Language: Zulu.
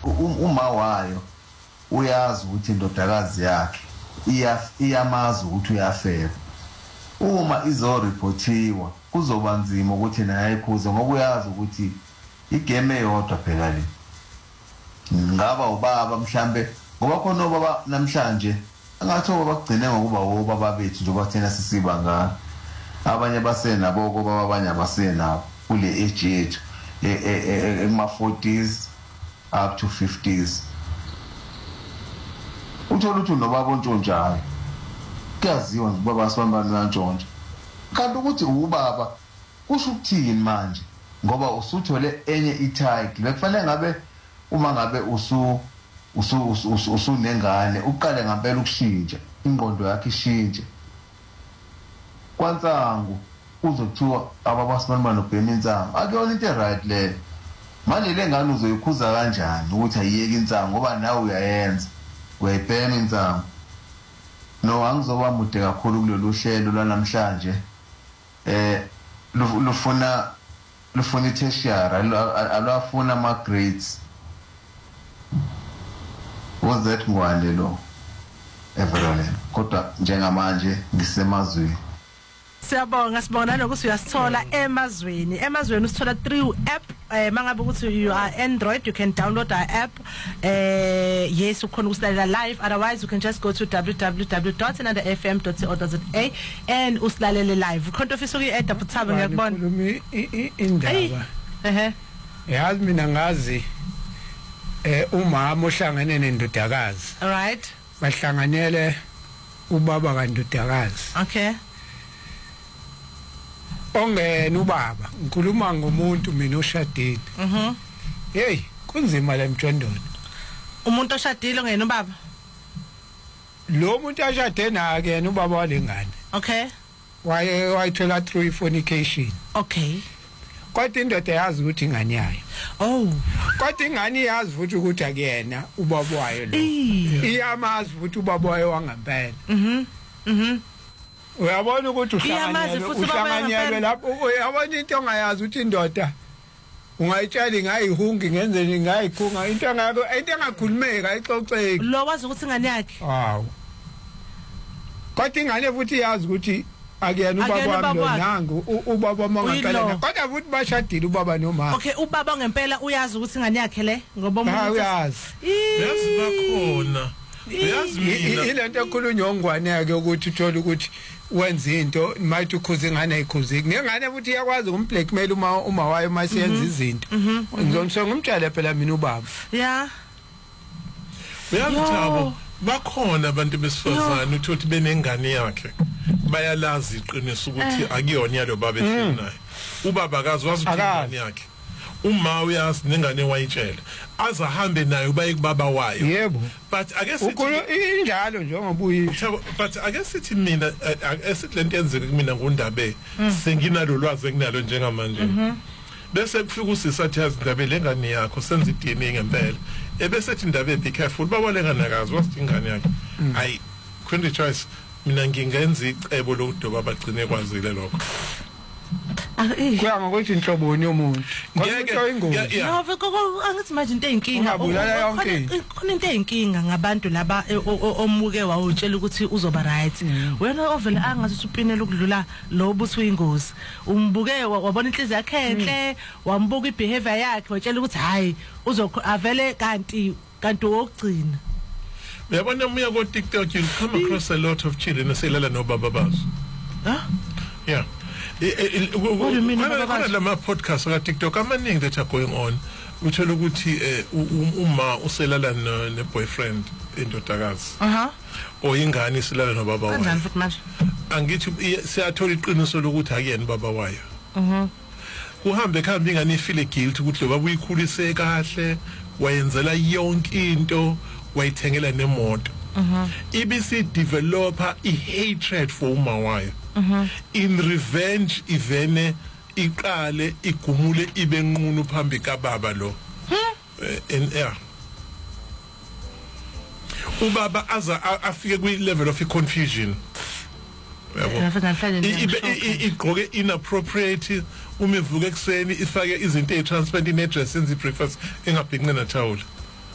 uma wayo uyazi ukuthi indodakazi yakhe iyamazi ukuthi uyafeka. Uma izoreportiwa kuzoba nzima ukuthi naye ayiphuze ngoba uyazi ukuthi igame eyodwa phela le. Ngaba ubaba mhlambe ngoba khona ubaba namhlanje angathi babagcine ngokuba obaba bethu njengoba thina sisiba ngani. Abanye basenabo ngoba abanye abasenabo kule age yethu ema 40s up to 50s. Uthola ukuthi nobaba ontshontshayo kuyaziwa ngubaba sibambana kantshontsha. Kanti ukuthi ubaba kusho ukuthini manje ngoba usuthole enye ititle bekufanele ngabe uma ngabe usunengane uqale ngempela ukushintsha ingqondo yakhe ishintshe. Kwansangu uzokuthiwa ababasibanibana nobhema insango akuyona into right le. Manje le ngane uzoyikhuza kanjani ukuthi ayiyeke insango ngoba nawe uyayenza uyayibhema insango. No angizoba mude kakhulu kulolu hlelo lwanamhlanje. Lufuna tertiary alwafuna ama grades. Was that ngwane lo Everone kodwa njengamanje ngisemazweni. Siyabonga sibona nokuthi uyasithola emazweni usithola through app mangabe ukuthi you are Android you can download our app yes ukhona ukusilalela live otherwise you can just go to www.nandafm.co.za and usilalele live ukhona ofisa ukuyi-add uthaba ngiyakubona indaba yazi mina ngazi umama ohlangene nendodakazi alright bahlanganele ubaba kandodakazi okay ongena ubaba ngikhuluma ngomuntu mina oshadile hey kunzima la mjondolo umuntu oshadile ongena ubaba lo muntu ashade naye yena ubaba walengane okay wayithola through fornication okay kodwa indoda yazi ukuthi ingane yayo kodwa ingane yazi futhi ukuthi akuyena ubaba wayo lo iyamazi futhi ubaba wayo wangempela uyabona ukuthi uhlanganyelwe lapho uyabona into ongayazi ukuthi indoda ungayitshela ngayihungi ngenzeni ngayikhunga into engakhulumeka ayixoxeki lo wazi ukuthi ingane yakhe hawo kodwa ingane futhi yazi ukuthi akuyena ubaba wami nangu ubaba mangaqala kodwa futhi bashadile ubaba nomama okay ubaba ngempela uyazi ukuthi ingane yakhe le ngoba umuntu uyazi bakhona uyazi mina ilento ekhulunywa ngwane yake ukuthi uthola ukuthi wenza into mayithi ukhuze ingane ayikhuzeki ngengane futhi iyakwazi ukumblackmail uma wayo mayisenza izinto ngizomsho ngumtshela phela mina ubaba uyamthabo bakhona abantu besifazana uthi benengane yakhe bayalazi iqiniso ukuthi akuyona yalo baba ehlinayo ubaba akazi wazi ukuthi ingane yakhe uma uyazi nengane wayitshela azahambe nayo baye kubaba wayo yebo but I guess injalo njengoba uyisho but I guess sithi mina esithi lento yenzeke kumina ngondaba senginalo lwazi enginalo njengamanje bese kufika usisathi yazi indaba lengane yakho senza iDNA ngempela ebese ethi indaba be careful baba lengane akazi wathi ingane yakhe hayi khona choice mina ngingenza icebo lokudoba bagcine kwazile lokho kuya ngokuthi inhlobo yomuntu ngeke angithi manje into eyinkinga khona into eyinkinga ngabantu laba omuke wawutshela ukuthi uzoba right wena ovela angathi upinela ukudlula lo buthi uyingozi umbuke wabona inhliziyo yakhe enhle wambuka ibehavior yakhe watshela ukuthi hayi avele kanti wokugcina uyabona uya ko TikTok you come across a lot of children eselala nobaba bazo yeah what do you mean about lama podcast ka TikTok amaningi that are going on uthola ukuthi uma uselala ne boyfriend indodakazi o ingane iselala nobaba wayo kanjani futhi manje angithi siyathola iqiniso lokuthi akuyena baba wayo uhambe khamba ingane ifile guilt ukuthi lo baba uyikhulise kahle wayenzela yonke into wayithengela nemoto ibisi developer hatred for uma wayo in revenge ivene iqale igumule ibe nqunu phambi kababa lo ubaba aza afike kwi level of confusion igqoke inappropriate uma ivuka ekseni ifake izinto ezitransparent in address enzi breakfast engabhinqe na towel